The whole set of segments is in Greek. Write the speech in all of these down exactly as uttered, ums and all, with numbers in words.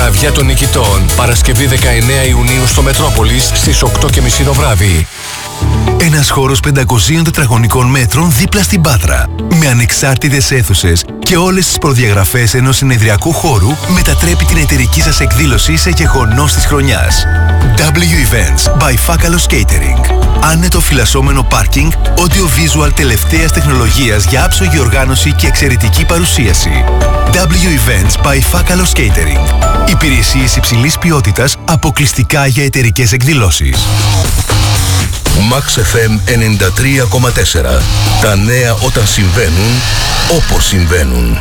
Βραδιά των Νικητών. Παρασκευή δεκαεννέα Ιουνίου στο Μετρόπολης στις οκτώ και μισή το βράδυ. Ένας χώρος πεντακοσίων τετραγωνικών μέτρων δίπλα στην Πάτρα. Με ανεξάρτητες αίθουσες και όλες τις προδιαγραφές ενός συνεδριακού χώρου μετατρέπει την εταιρική σας εκδήλωση σε γεγονός της χρονιάς. W Events by Fakalos Catering. Άνετο φυλασσόμενο πάρκινγκ, audio-visual τελευταίας τεχνολογίας για άψογη οργάνωση και εξαιρετική παρουσίαση. W Events by Fakalos Catering. Υπηρεσίες υψηλής ποιότητας αποκλειστικά για εταιρικές εκδηλώσεις. Max εφ εμ ενενήντα τρία κόμμα τέσσερα. Τα νέα όταν συμβαίνουν, όπως συμβαίνουν.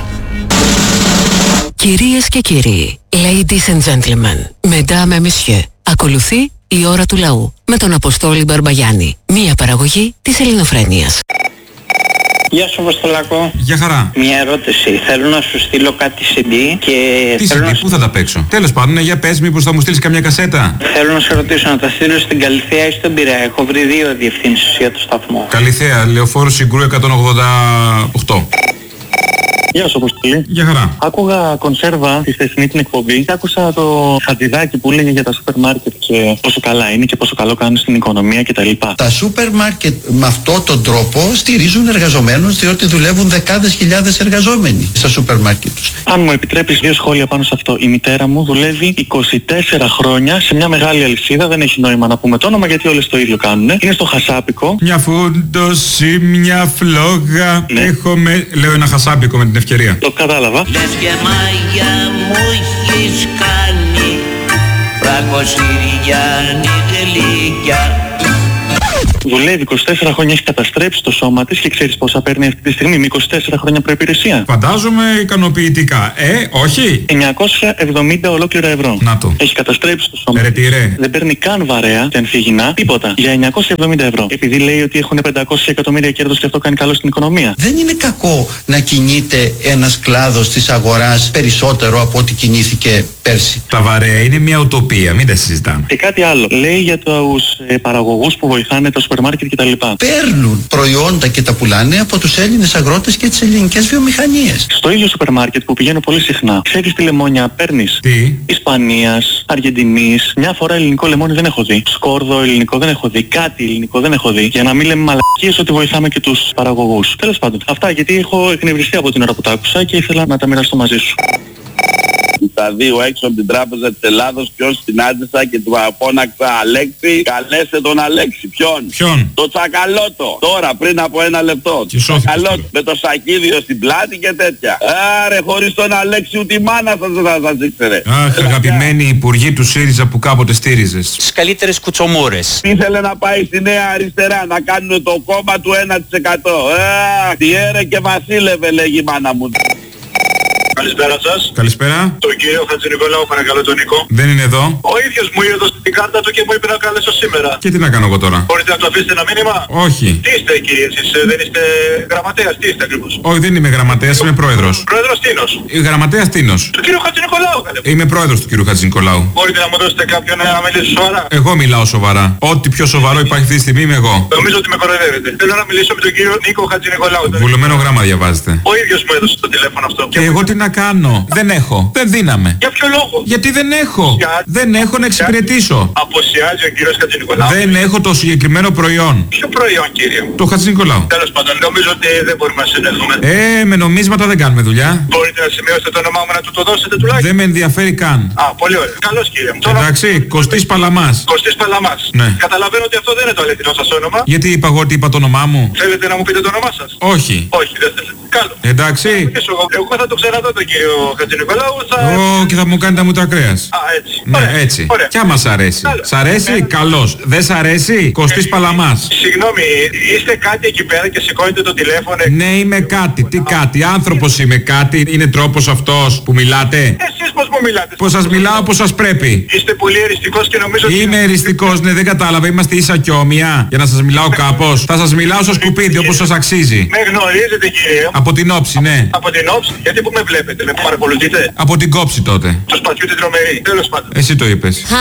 Κυρίες και κύριοι, ladies and gentlemen, mesdames et messieurs, ακολουθεί η ώρα του λαού με τον Αποστόλη Μπαρμπαγιάννη, μία παραγωγή της Ελληνοφρένειας. Γεια σου Αποστολάκο. Γεια χαρά. Μια ερώτηση. Θέλω να σου στείλω κάτι σι ντι και... Τι θέλω σι ντι, να... πού θα τα παίξω? Τέλος πάντων, για πες, μήπως θα μου στείλεις καμιά κασέτα. Θέλω να σε ρωτήσω να τα στείλω στην Καλιθέα ή στον Πειραιά. Έχω βρει δύο διευθύνσεις για το σταθμό. Καλιθέα, Λεωφόρο Συγκρού εκατόν ογδόντα οκτώ. Γεια σου Αποστολή. Γεια χαρά. Άκουγα κονσέρβα τη χθεσινή την εκπομπή και άκουσα το Χατζηδάκι που έλεγε για τα σούπερ μάρκετ και πόσο καλά είναι και πόσο καλό κάνουν στην οικονομία κτλ. Τα σούπερ μάρκετ με αυτόν τον τρόπο στηρίζουν εργαζομένους, διότι δουλεύουν δεκάδες χιλιάδες εργαζόμενοι στα σούπερ μάρκετ τους. Αν μου επιτρέπεις δύο σχόλια πάνω σε αυτό. Η μητέρα μου δουλεύει είκοσι τέσσερα χρόνια σε μια μεγάλη αλυσίδα, δεν έχει νόημα να πούμε το όνομα γιατί όλες το ίδιο κάνουν. Είναι στο Χασάπικο. Μια φούντωση, μια φλόγα. Ναι. Έχουμε, λέω ένα χασάπικο με την ευκαιρία. Το κατάλαβα. Λες και μάγια μου έχεις κάνει, φραγκοσυριάνη γλυκιά. Δουλεύει είκοσι τέσσερα χρόνια, έχει καταστρέψει το σώμα της και ξέρεις πόσα παίρνει αυτή τη στιγμή με είκοσι τέσσερα χρόνια προϋπηρεσία. Φαντάζομαι ικανοποιητικά. Ε, όχι. εννιακόσια εβδομήντα ολόκληρα ευρώ. Να το. Έχει καταστρέψει το σώμα. Ρε τι ρε. Δεν παίρνει καν βαρέα και ανθυγινά, τίποτα. Για εννιακόσια εβδομήντα ευρώ. Επειδή λέει ότι έχουν πεντακόσια εκατομμύρια κέρδος και αυτό κάνει καλό στην οικονομία. Δεν είναι κακό να κινείται ένας κλάδος της αγοράς περισσότερο από ό,τι κινήθηκε πέρσι. Τα βαρέα είναι μια ουτοπία, μην τα συζητάμε. Και κάτι άλλο. Λέει για τους ε, παραγωγούς που βοηθάνε τα σούπερ μάρκετ κτλ. Παίρνουν προϊόντα και τα πουλάνε από τους Έλληνες αγρότες και τις ελληνικές βιομηχανίες. Στο ίδιο σούπερ μάρκετ που πηγαίνω πολύ συχνά, ξέρεις τι λεμόνια παίρνεις? Τι? Ισπανίας, Αργεντινής. Μια φορά ελληνικό λεμόνι δεν έχω δει. Σκόρδο ελληνικό δεν έχω δει. Κάτι ελληνικό δεν έχω δει. Για να μην λέμε μαλακίες ότι βοηθάμε και τους παραγωγούς. Τέλος πάντων. Αυτά γιατί έχω εκνευριστεί από την ώρα που τα άκουσα και ήθελα να τα μοιραστώ μαζί σου. Στα δύο έξω από την Τράπεζα της Ελλάδος, ποιον συνάντησα και του απόναξα Αλέξη, καλέστε τον Αλέξη. Ποιον? Ποιον? Το Τσακαλώτο. Τώρα πριν από ένα λεπτό. Και Τσακαλώτο με το σακίδιο στην πλάτη και τέτοια. Άρε, χωρίς τον Αλέξη ούτε η μάνα σας δεν θα σας ήξερε. Αχ, αγαπημένοι υπουργοί του ΣΥΡΙΖΑ που κάποτε στήριζες. Τις καλύτερες κουτσομόρες. Ήθελε να πάει στη Νέα Αριστερά να κάνουν το κόμμα του ένα τοις εκατό. Αχ, τι έρε και βασίλευε λέγει η μάνα μου. Καλησπέρα σας. Καλησπέρα. Τον κύριο Χατζηνικολάου, παρακαλώ τον Νίκο. Δεν είναι εδώ. Ο ίδιος μου έδωσε την κάρτα του και μου είπε να καλέσω σήμερα. Και τι να κάνω εγώ τώρα? Μπορείτε να του αφήσετε ένα μήνυμα? Όχι. Τι είστε κύριε εσείς, δεν είστε γραμματέας, τι είστε ακριβώς? Όχι, δεν είμαι γραμματέας, είμαι πρόεδρος. Πρόεδρος Τίνος. Η γραμματέας Τίνος. Του κύριου Χατζηνικολάου καλέ. Είμαι πρόεδρος του κύριου Χατζηνικολάου. Μπορείτε να μου δώσετε κάποιον να μιλήσει σοβαρά? Εγώ μιλάω σοβαρά. Ό,τι πιο σοβαρό υπάρχει αυτή τη στιγμή είμαι εγώ. Νομίζω ότι με κοροϊδεύετε. Θέλω να μιλήσω με τον κύριο Νίκο Χατζηνικολάου. Βουλωμένο γράμμα διαβάζετε. Ο ίδιος μου έδωσε το τηλέφωνο αυτό. Και εγώ τι να κάνω? Δεν έχω. Δεν δίναμε. Για ποιο λόγο? Γιατί δεν έχω. Για... Δεν έχω να εξυπηρετήσω. Αποσιάζει ο κύριος Χατζηνικολάου. Δεν έχω το συγκεκριμένο προϊόν. Ποιο προϊόν κύριε? Το Χατζηνικολάου. Τέλος πάντων, νομίζω ότι δεν μπορούμε να συνεχθούμε. Ε, με νομίσματα δεν κάνουμε δουλειά. Μπορείτε να σημειώσετε το όνομά μου να του το δώσετε τουλάχιστον? Δεν με ενδιαφέρει καν. Α, πολύ ωραία. Καλώς κύριε μου. Εντάξει, Κωστής Παλαμάς. Κωστής Παλαμάς. Ναι. Καταλαβαίνω ότι αυτό δεν είναι το αληθινό σας όνομα. Γιατί είπα εγώ ότι είπα το όνομά μου? Θέλετε να μου πείτε το όνομά σας? Όχι. Όχι, δεν θέλετε. Καλό. Εντάξει. Εγώ, εγώ θα το ξαναδώ τον κύριο Χατζηνικολάου. Θα... Ω, και θα μου κάνει τα μούτρα κρέας. Α, έτσι. Ναι, ωραία. έτσι. Ωραία. Κι άμα σ' αρέσει. Καλώς. Σ' αρέσει? Ε, Καλώς. Δεν σ' αρέσει? Κωστής ε, Παλαμάς. Συγγνώμη, είστε κάτι εκεί πέρα και σηκώνετε το τηλέφωνο? Ναι, είμαι κάτι. Τι κάτι? Άνθρωπος είμαι κάτι. Είναι τρόπος αυτός που μιλάτε? Εσείς πώς μου μιλάτε? Πώς σας μιλάω, πώς σας πρέπει. Είστε πολύ εριστικός και νομίζω ότι... Είμαι εριστικός, ναι, δεν κατάλαβα. Είμαστε ίσα και όμοια. Για να σας μιλάω κάπως. Θα σας μιλάω στο σκουπίδι όπως σας αξίζει. Με γνωρίζετε κύριε? Από την όψη, ναι. Από την όψη? Γιατί που με βλέπετε, με παρακολουθείτε? Από την κόψη τότε. Το σπατιού την τρομερή. Τέλος πάντων. Εσύ το είπες.